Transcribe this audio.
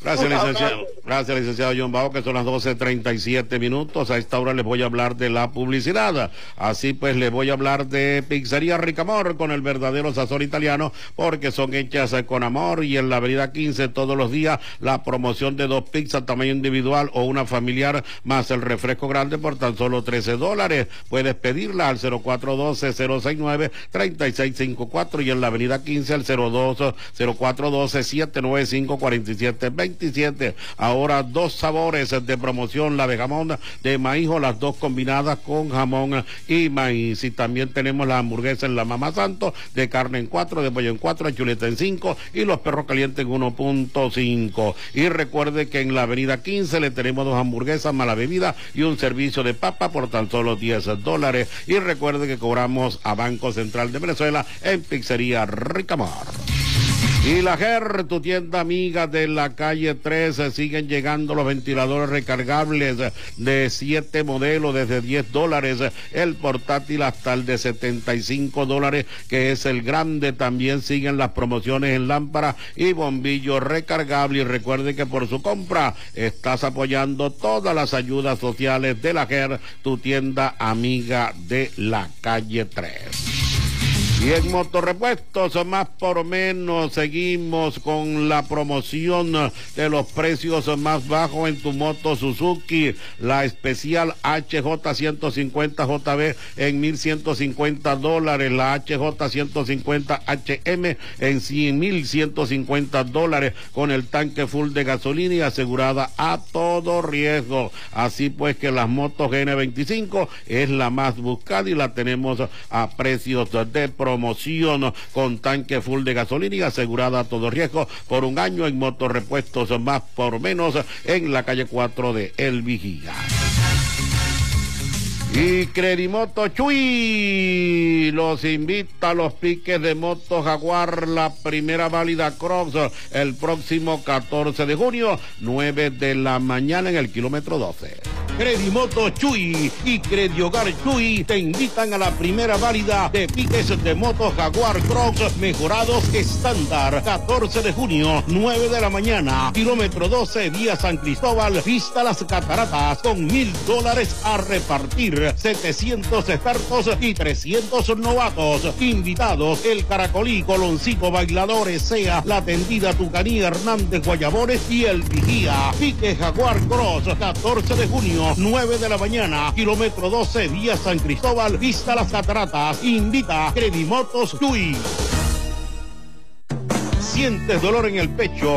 Gracias, licenciado John Bao, que son las 12:37. A esta hora les voy a hablar de la publicidad. Así pues, les voy a hablar de Pizzería Ricamor, con el verdadero sazón italiano, porque son hechas con amor. Y en la avenida 15, todos los días, la promoción de 2 pizzas tamaño individual o una familiar, más el refresco grande por tan solo $13. Puedes pedirla al 0412-069-3654 y en la avenida 15 al 0412-795-4727. Ahora 2 sabores de promoción: la de jamón de maíz o las 2 combinadas con jamón y maíz. Y también tenemos la hamburguesa en la Mamá Santo, de carne en 4, de pollo en 4, chuleta en 5 y los perros calientes en 1.5. Y recuerde que en la avenida 15 le tenemos 2 hamburguesas más la bebida y un servicio de papa por tan solo $10. Y recuerde que cobramos a Banco Central de Venezuela en Pizzería Ricamor. Y la GER, tu tienda amiga de la calle 13, siguen llegando los ventiladores recargables de 7 modelos desde $10, el portátil hasta el de $75, que es el grande. También siguen las promociones en lámpara y bombillo recargable. Y recuerde que por su compra estás apoyando todas las ayudas sociales de la GER, tu tienda amiga de la calle 3. Y en Motorrepuestos, más por menos, seguimos con la promoción de los precios más bajos en tu moto Suzuki. La especial HJ150JB en $1,150, la HJ150HM en $1,150, con el tanque full de gasolina y asegurada a todo riesgo. Así pues que las motos GN25 es la más buscada y la tenemos a precios de promoción, con tanque full de gasolina y asegurada a todo riesgo por un año en Motorrepuestos, más por menos, en la calle 4 de El Vigía. Y Credimoto Chuy los invita a los piques de Moto Jaguar, la primera válida Cross, el próximo 14 de junio, 9 de la mañana en el kilómetro 12. Credimoto Chuy y Crediogar Chuy te invitan a la primera válida de piques de Moto Jaguar Cross mejorados estándar, 14 de junio, 9 de la mañana, kilómetro 12, vía San Cristóbal, vista Las Cataratas, con $1,000 a repartir. 700 expertos y 300 novatos. Invitados: el Caracolí, Coloncito, Bailadores, Sea, La Tendida, Tucanía, Hernández, Guayabones y El Vigía. Pique Jaguar Cross, 14 de junio, 9 de la mañana, kilómetro 12, vía San Cristóbal, vista Las Cataratas. Invita Credimotos Chuy. ¿Sientes dolor en el pecho